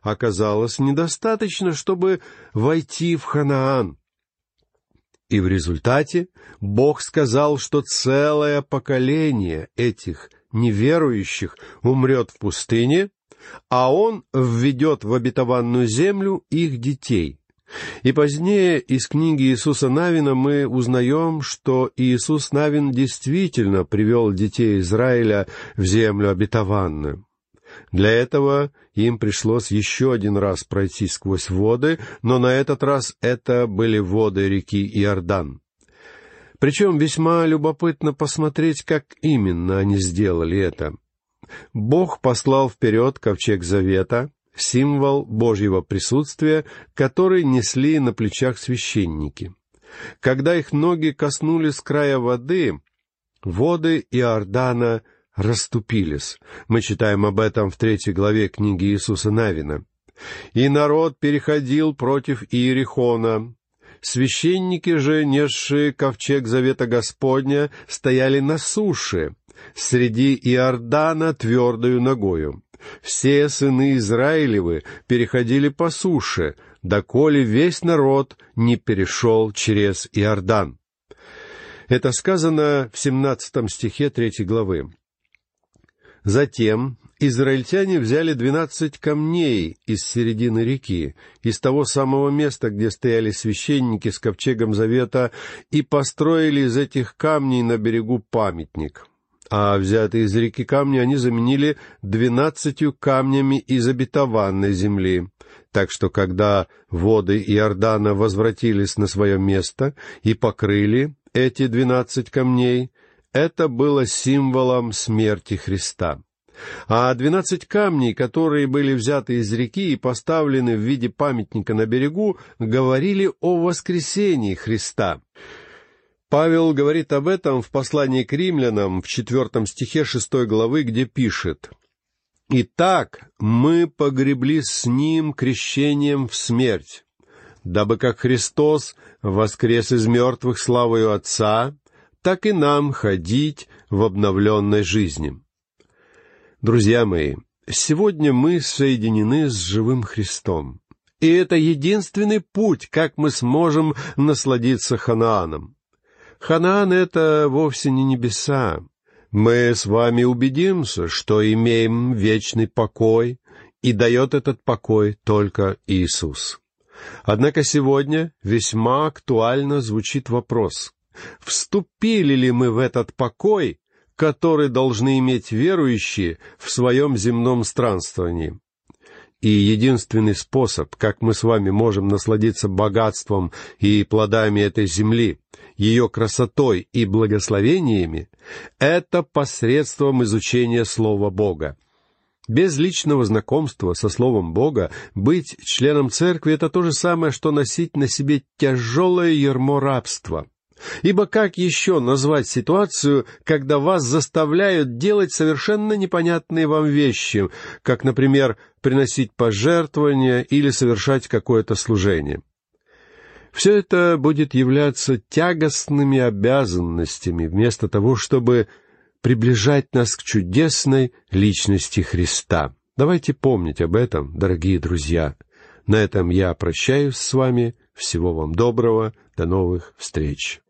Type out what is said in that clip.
оказалось недостаточно, чтобы войти в Ханаан. И в результате Бог сказал, что целое поколение этих неверующих умрет в пустыне, а Он введет в обетованную землю их детей. И позднее из книги Иисуса Навина мы узнаем, что Иисус Навин действительно привел детей Израиля в землю обетованную. Для этого им пришлось еще один раз пройти сквозь воды, но на этот раз это были воды реки Иордан. Причем весьма любопытно посмотреть, как именно они сделали это. Бог послал вперед ковчег завета, символ Божьего присутствия, который несли на плечах священники. Когда их ноги коснулись края воды, воды Иордана расступились. Мы читаем об этом в 3 главе книги Иисуса Навина. «И народ переходил против Иерихона. Священники же, несшие ковчег завета Господня, стояли на суше, среди Иордана твердою ногою. Все сыны Израилевы переходили по суше, доколе весь народ не перешел через Иордан». Это сказано в 17 стихе 3 главы. «Затем израильтяне взяли 12 камней из середины реки, из того самого места, где стояли священники с ковчегом завета, и построили из этих камней на берегу памятник. А взятые из реки камни они заменили 12 камнями из обетованной земли. Так что, когда воды Иордана возвратились на свое место и покрыли эти 12 камней, это было символом смерти Христа. А 12 камней, которые были взяты из реки и поставлены в виде памятника на берегу, говорили о воскресении Христа. Павел говорит об этом в послании к римлянам в 4 стихе 6 главы, где пишет: «Итак, мы погребли с Ним крещением в смерть, дабы как Христос воскрес из мертвых славою Отца, так и нам ходить в обновленной жизни». Друзья мои, сегодня мы соединены с живым Христом, и это единственный путь, как мы сможем насладиться Ханааном. Ханаан — это вовсе не небеса. Мы с вами убедимся, что имеем вечный покой, и дает этот покой только Иисус. Однако сегодня весьма актуально звучит вопрос: вступили ли мы в этот покой, который должны иметь верующие в своем земном странствовании? И единственный способ, как мы с вами можем насладиться богатством и плодами этой земли, ее красотой и благословениями, это посредством изучения Слова Бога. Без личного знакомства со Словом Бога быть членом церкви — это то же самое, что носить на себе тяжелое ярмо рабства. Ибо как еще назвать ситуацию, когда вас заставляют делать совершенно непонятные вам вещи, как, например, приносить пожертвования или совершать какое-то служение? Все это будет являться тягостными обязанностями, вместо того, чтобы приближать нас к чудесной личности Христа. Давайте помнить об этом, дорогие друзья. На этом я прощаюсь с вами. Всего вам доброго. До новых встреч.